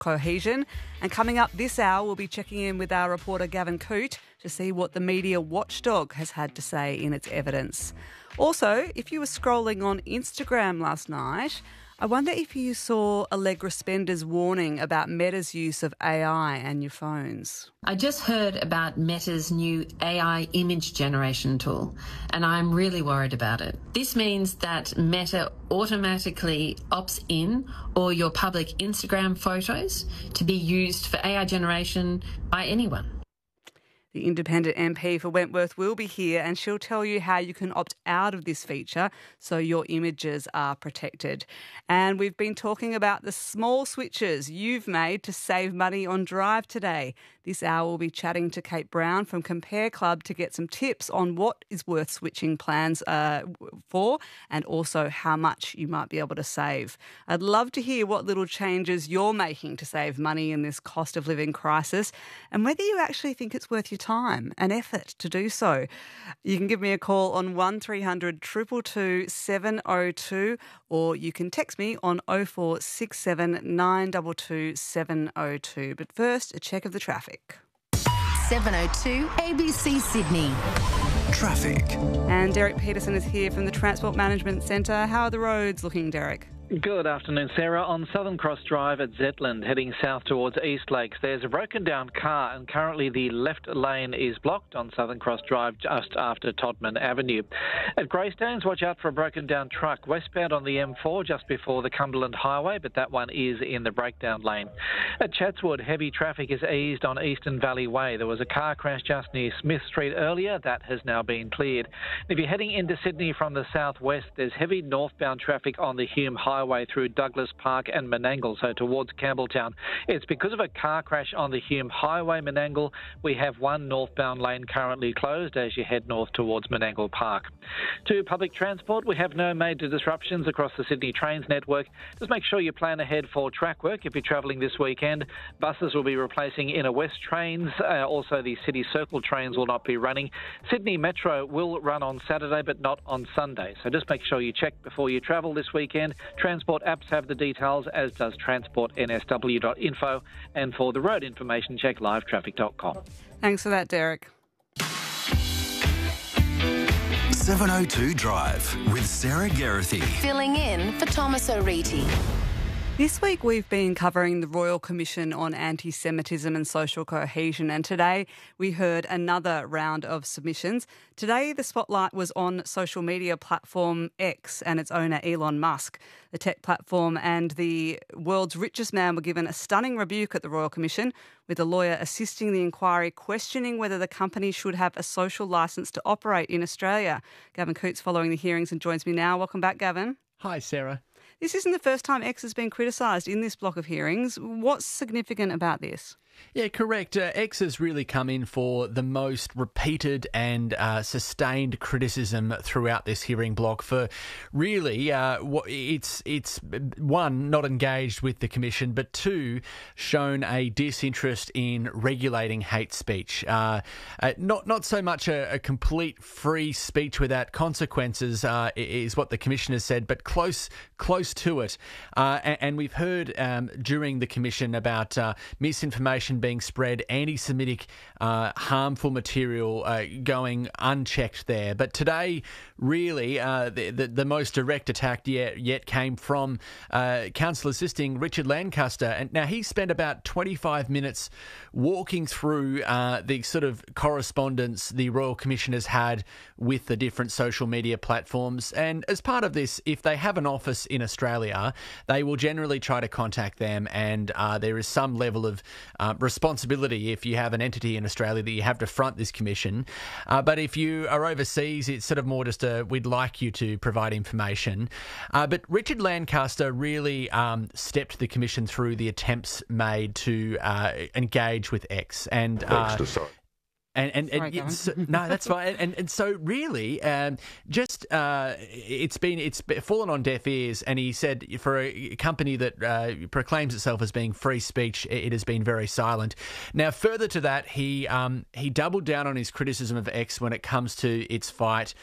cohesion. And coming up this hour, we'll be checking in with our reporter Gavin Coote to see what the media watchdog has had to say in its evidence. Also, if you were scrolling on Instagram last night, I wonder if you saw Allegra Spender's warning about Meta's use of AI and your phones. I just heard about Meta's new AI image generation tool, and I'm really worried about it. This means that Meta automatically opts in all your public Instagram photos to be used for AI generation by anyone. The independent MP for Wentworth will be here and she'll tell you how you can opt out of this feature so your images are protected. And we've been talking about the small switches you've made to save money on Drive today. This hour we'll be chatting to Kate Brown from Compare Club to get some tips on what is worth switching plans for and also how much you might be able to save. I'd love to hear what little changes you're making to save money in this cost of living crisis and whether you actually think it's worth your time and effort to do so. You can give me a call on 1300 222 702 or you can text me on 0467 922 702. But first, a check of the traffic. 702 ABC Sydney. Traffic. And Derek Peterson is here from the Transport Management Centre. How are the roads looking, Derek? Good afternoon, Sarah. On Southern Cross Drive at Zetland, heading south towards East Lakes, there's a broken down car and currently the left lane is blocked on Southern Cross Drive just after Todman Avenue. At Greystanes, watch out for a broken down truck westbound on the M4 just before the Cumberland Highway, but that one is in the breakdown lane. At Chatswood, heavy traffic is eased on Eastern Valley Way. There was a car crash just near Smith Street earlier. That has now been cleared. If you're heading into Sydney from the southwest, there's heavy northbound traffic on the Hume Highway through Douglas Park and Menangle, so towards Campbelltown. It's because of a car crash on the Hume Highway, Menangle. We have one northbound lane currently closed as you head north towards Menangle Park. To public transport, we have no major disruptions across the Sydney Trains network. Just make sure you plan ahead for track work if you're travelling this weekend. Buses will be replacing Inner West trains. Also, the City Circle trains will not be running. Sydney Metro will run on Saturday, but not on Sunday. So just make sure you check before you travel this weekend. Transport apps have the details, as does transportnsw.info. And for the road information, check livetraffic.com. Thanks for that, Derek. 702 Drive with Sarah Geraghty. Filling in for Thomas O'Reilly. This week we've been covering the Royal Commission on Anti-Semitism and Social Cohesion, and today we heard another round of submissions. Today the spotlight was on social media platform X and its owner Elon Musk. The tech platform and the world's richest man were given a stunning rebuke at the Royal Commission, with a lawyer assisting the inquiry questioning whether the company should have a social licence to operate in Australia. Gavin Coote's following the hearings and joins me now. Welcome back, Gavin. Hi, Sarah. This isn't the first time X has been criticised in this block of hearings. What's significant about this? Yeah, correct. X has really come in for the most repeated and sustained criticism throughout this hearing block for really it's one, not engaged with the Commission, but two, shown a disinterest in regulating hate speech. Not so much a complete free speech without consequences is what the Commission has said, but close to it. And we've heard during the Commission about misinformation being spread, anti-Semitic harmful material going unchecked there. But today, really, the most direct attack yet came from Counsel Assisting Richard Lancaster. And now he spent about 25 minutes walking through the sort of correspondence the Royal Commission has had with the different social media platforms. And as part of this, if they have an office in Australia, they will generally try to contact them, and there is some level of responsibility if you have an entity in Australia that you have to front this commission. But if you are overseas, it's sort of more just we'd like you to provide information. But Richard Lancaster really stepped the commission through the attempts made to engage with X. And No, that's fine. And so really, it's fallen on deaf ears. And he said, for a company that proclaims itself as being free speech, it has been very silent. Now, further to that, he doubled down on his criticism of X when it comes to its fight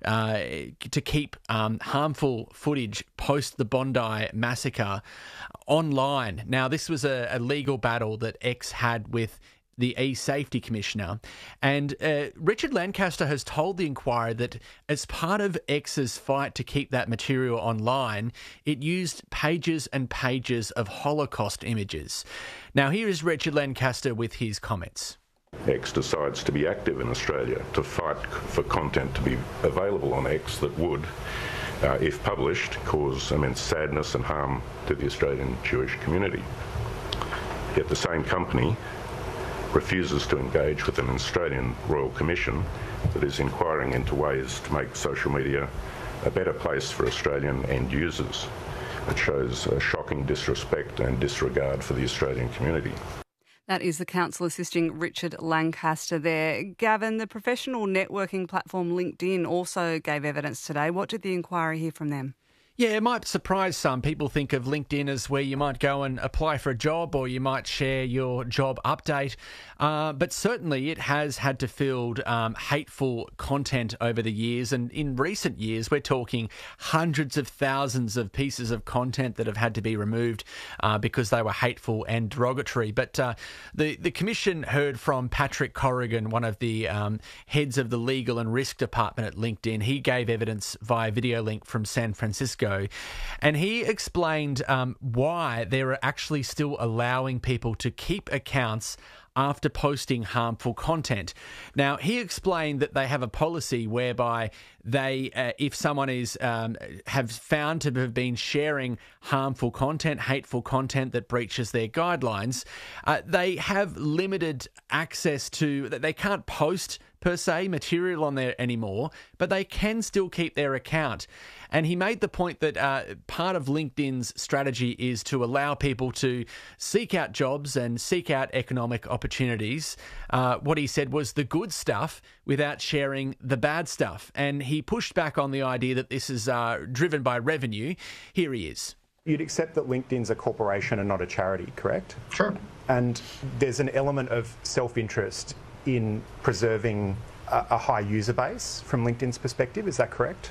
to keep harmful footage post the Bondi massacre online. Now, this was a legal battle that X had with the E-Safety Commissioner. And Richard Lancaster has told the Inquirer that as part of X's fight to keep that material online, it used pages and pages of Holocaust images. Now, here is Richard Lancaster with his comments. X decides to be active in Australia, to fight for content to be available on X that would, if published, cause immense sadness and harm to the Australian Jewish community. Yet the same company refuses to engage with an Australian Royal Commission that is inquiring into ways to make social media a better place for Australian end users. It shows a shocking disrespect and disregard for the Australian community. That is the counsel assisting Richard Lancaster there. Gavin, the professional networking platform LinkedIn also gave evidence today. What did the Inquiry hear from them? Yeah, it might surprise some. People think of LinkedIn as where you might go and apply for a job or you might share your job update. But certainly it has had to field hateful content over the years. And in recent years, we're talking hundreds of thousands of pieces of content that have had to be removed because they were hateful and derogatory. But the Commission heard from Patrick Corrigan, one of the heads of the legal and risk department at LinkedIn. He gave evidence via video link from San Francisco. And he explained why they're actually still allowing people to keep accounts after posting harmful content. Now, he explained that they have a policy whereby they, if someone is have found to have been sharing harmful content, hateful content that breaches their guidelines, they have limited access to, they can't post per se material on there anymore, but they can still keep their account. And he made the point that part of LinkedIn's strategy is to allow people to seek out jobs and seek out economic opportunities. What he said was the good stuff without sharing the bad stuff. And he pushed back on the idea that this is driven by revenue. Here he is. You'd accept that LinkedIn's a corporation and not a charity, correct? Sure. And there's an element of self-interest in preserving a high user base from LinkedIn's perspective. Is that correct?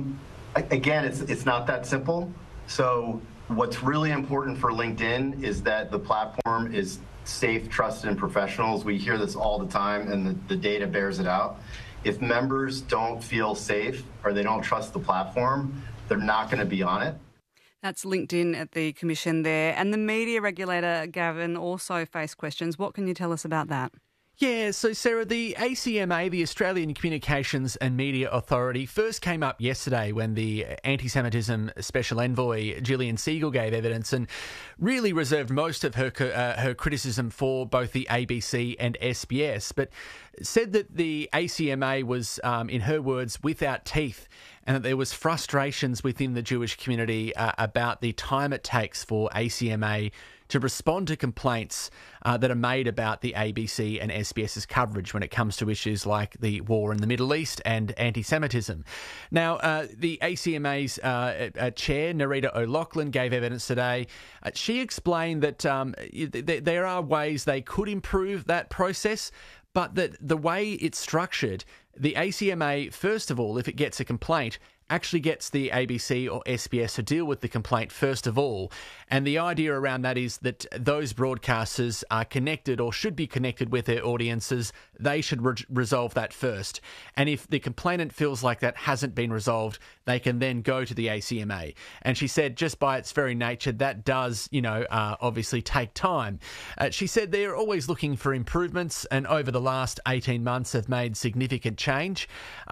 Again, it's not that simple. So what's really important for LinkedIn is that the platform is safe, trusted, and professionals. We hear this all the time, and the data bears it out. If members don't feel safe or they don't trust the platform, they're not going to be on it. That's LinkedIn at the Commission there. And the media regulator, Gavin, also faced questions. What can you tell us about that? Yeah, so Sarah, the ACMA, the Australian Communications and Media Authority, first came up yesterday when the anti-Semitism Special Envoy Gillian Segal gave evidence and really reserved most of her criticism for both the ABC and SBS, but said that the ACMA was, in her words, without teeth, and that there was frustrations within the Jewish community about the time it takes for ACMA to respond to complaints that are made about the ABC and SBS's coverage when it comes to issues like the war in the Middle East and anti-Semitism. Now, the ACMA's chair, Nerita O'Loughlin, gave evidence today. She explained that there are ways they could improve that process, but that the way it's structured, the ACMA, first of all, if it gets a complaint, actually gets the ABC or SBS to deal with the complaint first of all. And the idea around that is that those broadcasters are connected or should be connected with their audiences. They should resolve that first. And if the complainant feels like that hasn't been resolved, they can then go to the ACMA. And she said just by its very nature, that does, obviously take time. She said they're always looking for improvements and over the last 18 months have made significant change.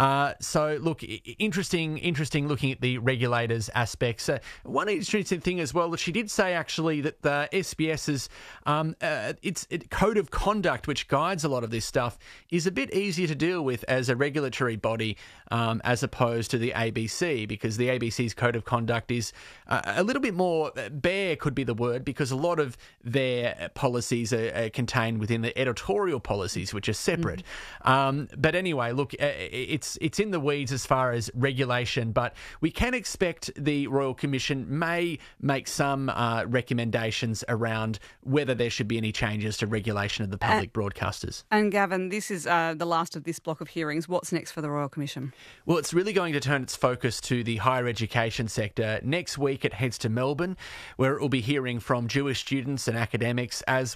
So look, interesting looking at the regulators' aspects. One interesting thing as well, that she did did say actually that the SBS's code of conduct, which guides a lot of this stuff, is a bit easier to deal with as a regulatory body as opposed to the ABC, because the ABC's code of conduct is a little bit more bare, could be the word, because a lot of their policies are contained within the editorial policies, which are separate. But anyway, look, it's in the weeds as far as regulation, but we can expect the Royal Commission may make some recommendations around whether there should be any changes to regulation of the public broadcasters. And Gavin, this is the last of this block of hearings. What's next for the Royal Commission? Well, it's really going to turn its focus to the higher education sector. Next week it heads to Melbourne, where it will be hearing from Jewish students and academics, as